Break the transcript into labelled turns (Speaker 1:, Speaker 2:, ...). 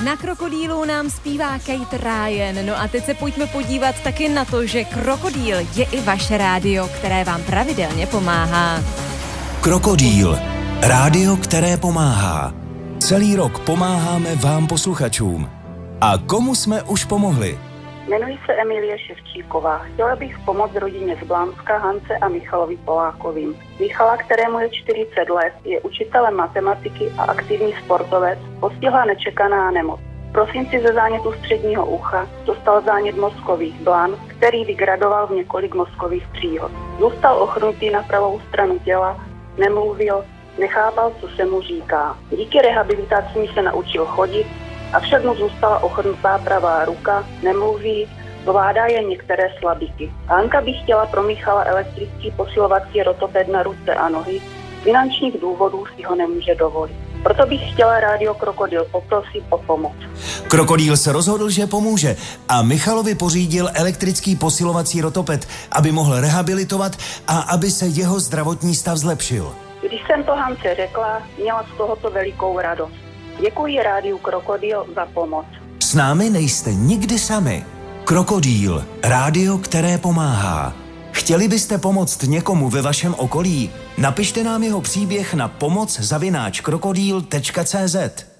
Speaker 1: Na Krokodýlu nám zpívá Kate Ryan. No a teď se pojďme podívat taky na to, že Krokodýl je i vaše rádio, které vám pravidelně pomáhá.
Speaker 2: Krokodýl. Rádio, které pomáhá. Celý rok pomáháme vám posluchačům. A komu jsme už pomohli?
Speaker 3: Jmenuji se Emilie Ševčíková. Chtěla bych pomoct rodině z Blanska, Hance a Michalovi Polákovým. Michala, kterému je 40 let, je učitelem matematiky a aktivní sportovec, postihla nečekaná nemoc. V prosinci ze zánětu středního ucha dostal zánět mozkových blan, který vygradoval v několik mozkových příhod. Zůstal ochrnutý na pravou stranu těla, nemluvil, nechápal, co se mu říká. Díky rehabilitaci se naučil chodit, avšak mu zůstala ochrnutá pravá ruka, nemluví, zvládá jen některé slabiky. Hanka by chtěla pro Michala elektrický posilovací rotoped na ruce a nohy, z finančních důvodů si ho nemůže dovolit. Proto bych chtěla rádio Krokodýl poprosit o pomoc.
Speaker 2: Krokodýl se rozhodl, že pomůže a Michalovi pořídil elektrický posilovací rotoped, aby mohl rehabilitovat a aby se jeho zdravotní stav zlepšil.
Speaker 3: Když jsem to Hance řekla, měla z tohoto velikou radost. Děkuji rádiu Krokodýl za pomoc.
Speaker 2: S námi nejste nikdy sami. Krokodýl, rádio, které pomáhá. Chtěli byste pomoct někomu ve vašem okolí? Napište nám jeho příběh na pomoc@krokodýl.cz.